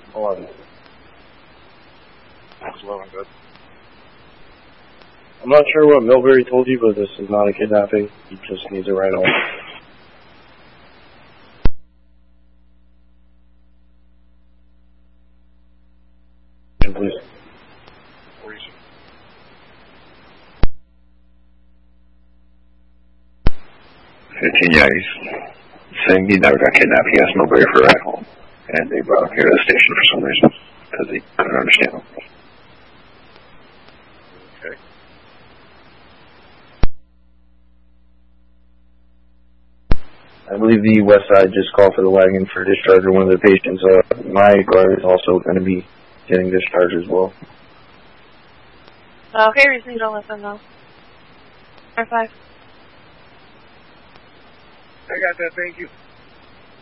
11. That's well and good. I'm not sure what Milbury told you, but this is not a kidnapping. He just needs a ride home. Please. 15, yeah, he's saying he never got kidnapped. He asked Milbury for a ride home, and they brought him here to the station for some reason, because he couldn't understand him. Okay. I believe the West Side just called for the wagon for discharge of one of their patients. My guard is also going to be getting discharged as well. Okay, receive, don't let them know. R5. I got that, thank you.